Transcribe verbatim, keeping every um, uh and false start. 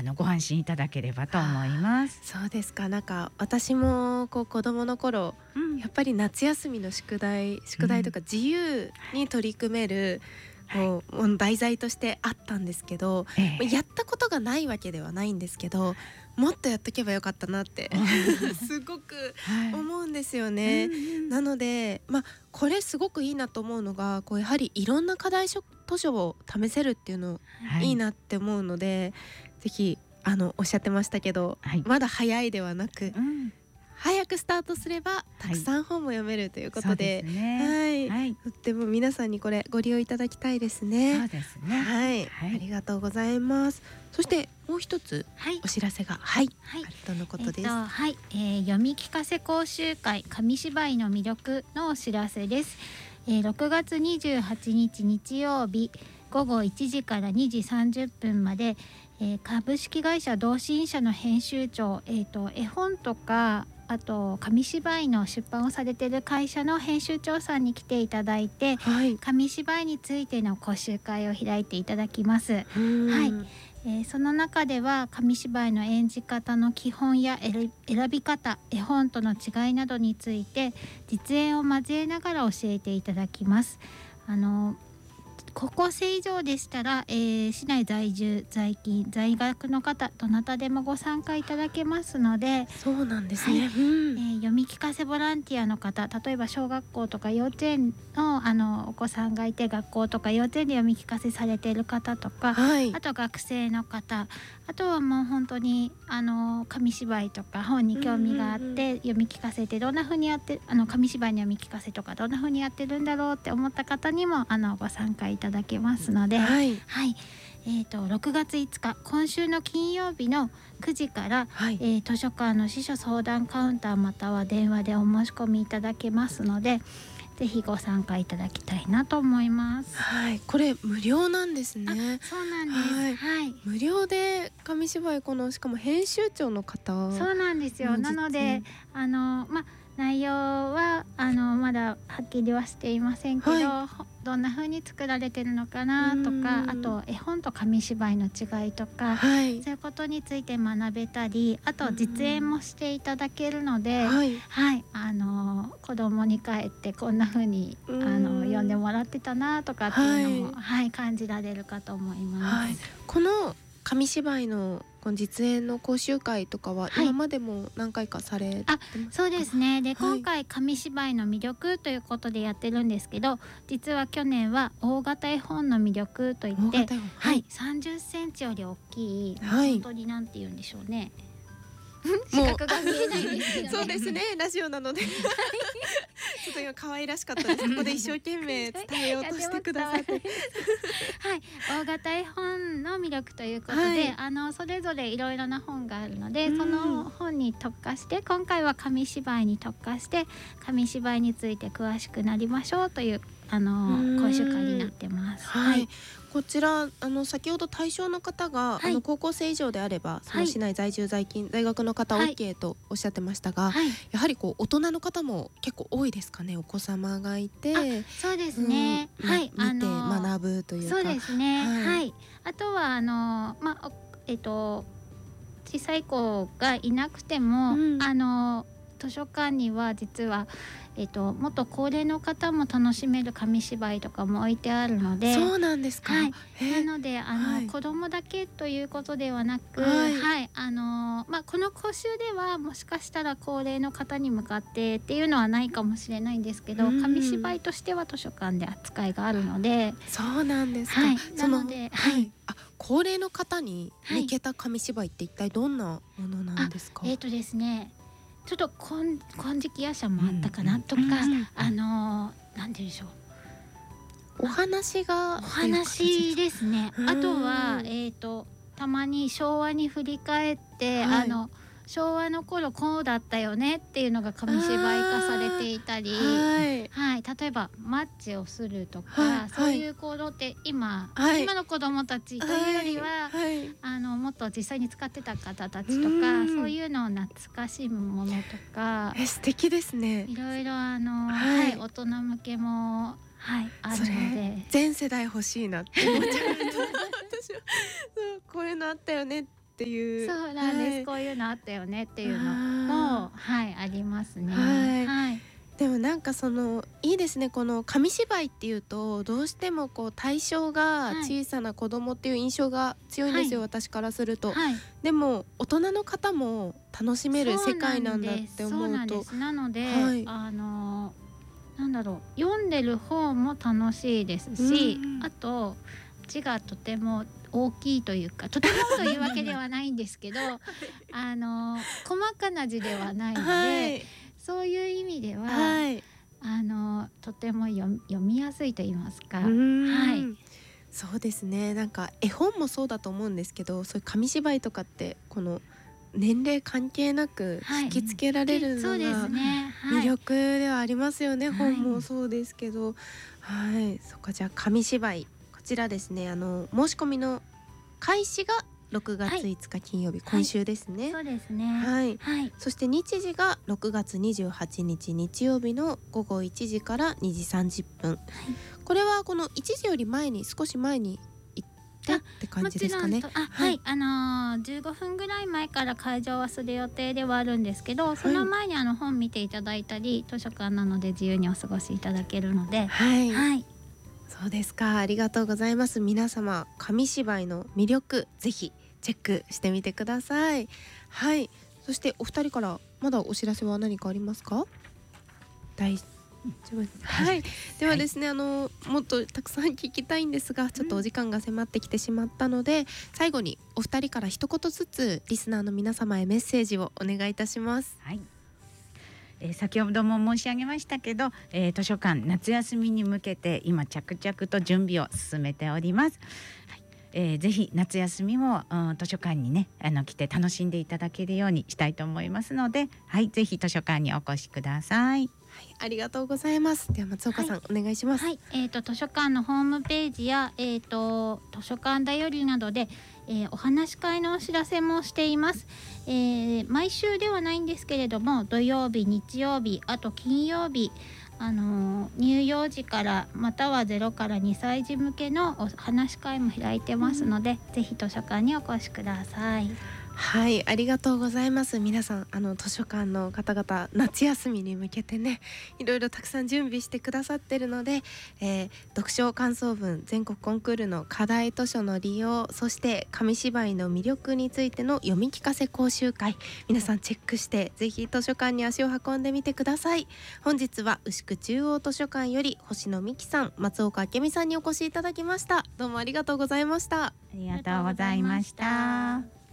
のご安心いただければと思います。 そうですか。なんか私もこう子供の頃、うん、やっぱり夏休みの宿題宿題とか自由に取り組める、うん、こう、はい、題材としてあったんですけど、ええ、やったことがないわけではないんですけど、もっとやっとけばよかったなってすごく思うんですよね、はい、うんうん、なので、まあ、これすごくいいなと思うのが、こうやはりいろんな課題図書を試せるっていうのいいなって思うので、はい、ぜひあのおっしゃってましたけど、はい、まだ早いではなく、うん、早くスタートすればたくさん本も読めるということで、はい、ね、はいはい、とっても皆さんにこれご利用いただきたいですね。 そうですね、 はいはい、ありがとうございます。そしてもう一つお知らせが、はいはい、あるとのことです。えっとはいえー、読み聞かせ講習会紙芝居の魅力のお知らせです。えー、ろくがつにじゅうはちにち日曜日ごごいちじからにじさんじゅっぷんまで、えー、株式会社同心社の編集長、えーと、絵本とかあと紙芝居の出版をされている会社の編集長さんに来ていただいて、はい、紙芝居についての講習会を開いていただきます。はい、えー、その中では紙芝居の演じ方の基本や選び方、絵本との違いなどについて実演を交えながら教えていただきます。あの高校生以上でしたら、えー、市内在住在勤在学の方どなたでもご参加いただけますので。 そうなんですね、はい、 うん、えー、読み聞かせボランティアの方、例えば小学校とか幼稚園 の, あのお子さんがいて学校とか幼稚園で読み聞かせされている方とか、はい、あと学生の方、あとはもう本当にあの紙芝居とか本に興味があって、うんうんうん、読み聞かせてどんな風にやってあの紙芝居の読み聞かせとかどんな風にやってるんだろうって思った方にもあのご参加いただけますので、はい、はい、えーと、ろくがついつか今週の金曜日のくじから、はい、えー、図書館の司書相談カウンターまたは電話でお申し込みいただけますので、ぜひご参加いただきたいなと思います。 はい、これ無料なんですね。 そうなんです、はいはい、 無料で紙芝居、このしかも編集長の方。 そうなんですよ。なのであの、ま、内容はあのまだはっきりはしていませんけど、はい、どんな風に作られてるのかなとか、あと絵本と紙芝居の違いとか、はい、そういうことについて学べたり、あと実演もしていただけるので、はいはい、あの子供に帰ってこんな風にあの読んでもらってたなとかっていうのも、はいはい、感じられるかと思います。はい、 この紙芝居のこの実演の講習会とかは今までも何回かされてますか？ はい、あ、そうですね。で、今回紙芝居の魅力ということでやってるんですけど、実は去年は大型絵本の魅力といって、はいはい、さんじゅっセンチより大きい、はい、本当になんて言うんでしょうね。視覚が見えないですけどね。 そうですね、ラジオなのでちょっと今可愛らしかったです。ここで一生懸命伝えようとしてくださってはい、 大型絵本の魅力ということで、はい、あのそれぞれいろいろな本があるので、その本に特化して今回は紙芝居に特化して紙芝居について詳しくなりましょうというあの講習会になってます。 はい、はい、こちらあの先ほど対象の方が、はい、あの高校生以上であればその市内在住在勤在学の方 OK とおっしゃってましたが、はい、やはりこう大人の方も結構多いですかね。お子様がいて、 そうですね、うん、はい、 見て学ぶというか。 そうですね、はい、はい、あとはあの、まあえっと、小さい子がいなくても、うん、あの図書館には実は、えーと、もっと高齢の方も楽しめる紙芝居とかも置いてあるので。 そうなんですか。はい、 なのであの、はい、子供だけということではなく、はいはい、あのまあ、この講習ではもしかしたら高齢の方に向かってっていうのはないかもしれないんですけど、紙芝居としては図書館で扱いがあるので。 そうなんですか。 はい、なので、はい、 あ、高齢の方に向けた紙芝居って一体どんなものなんですか？ えーとですねちょっと金色夜叉もあったかなとか、うんうん、あのー、なんて言うんでしょう、 お話がお話ですね。あとは、えーと、たまに昭和に振り返って、はい、あの昭和の頃こうだったよねっていうのが紙芝居化されていたり、はいはい、例えばマッチをするとか、はい、そういう行動って今、はい、今の子どもたちというよりは、はいはい、あのもっと実際に使ってた方たちとか、そういうのを懐かしむものとか、 え素敵ですね。いろいろあの、はいはい、大人向けも、はい、あるので全世代欲しいなって思っちゃう私はそうこういうのあったよねっっていう。 そうなんです、 はい、 こういうのあったよねっていうのもはいありますね。 はい、 はい、 でもなんかそのいいですね、この紙芝居っていうとどうしてもこう対象が小さな子供っていう印象が強いんですよ、はい、私からすると、はい、でも大人の方も楽しめる世界なんだって思うと、 そうなんです。なので、 はい、 あのなんだろう、読んでる方も楽しいですし、あと字がとても大きいというか、とてもというわけではないんですけどあの細かな字ではないので、はい、そういう意味では、はい、あのとても読みやすいと言いますか、はい、 そうですね。なんか絵本もそうだと思うんですけど、そういう紙芝居とかってこの年齢関係なく引きつけられるのが魅力ではありますよね、はい、本もそうですけど、はい、そっか。じゃあ紙芝居、こちらですね、あの申し込みの開始がろくがついつか金曜日、はい、今週ですね、 はい、そうですね、 はいはい、そして日時がろくがつにじゅうはちにち日曜日のごごいちじからにじさんじゅっぷん、はい、これはこのいちじより前に少し前にって感じですかね。 あ、はい、はい、あのー、じゅうごふんぐらい前から会場はする予定ではあるんですけど、その前にあの本見ていただいたり、図書館なので自由にお過ごしいただけるので、 はい、はい、そうですか。ありがとうございます。皆様、紙芝居の魅力ぜひチェックしてみてください。はい、そしてお二人からまだお知らせは何かありますか？大はい、ではですね、はい、あのもっとたくさん聞きたいんですが、ちょっとお時間が迫ってきてしまったので、うん、最後にお二人から一言ずつリスナーの皆様へメッセージをお願いいたします。 はい、えー、先ほども申し上げましたけど、えー、図書館夏休みに向けて今着々と準備を進めております。はい、えー、ぜひ夏休みも、うん、図書館にねあの来て楽しんでいただけるようにしたいと思いますので、はい、ぜひ図書館にお越しください。 はい、ありがとうございます。では松岡さん、はい、お願いします。 はい、えーと、図書館のホームページや、えーと、図書館だよりなどで、えー、お話し会のお知らせもしています。えー、毎週ではないんですけれども、土曜日、日曜日、あと金曜日、あのー、乳幼児からまたはゼロからにさい児向けのお話し会も開いてますので、うん、ぜひ図書館にお越しください。 はい、ありがとうございます。皆さん、あの図書館の方々、夏休みに向けてね、いろいろたくさん準備してくださってるので、えー、読書感想文、全国コンクールの課題図書の利用、そして紙芝居の魅力についての読み聞かせ講習会、皆さんチェックしてぜひ図書館に足を運んでみてください。本日は牛久中央図書館より星野美希さん、松岡明美さんにお越しいただきました。どうもありがとうございました。 ありがとうございました。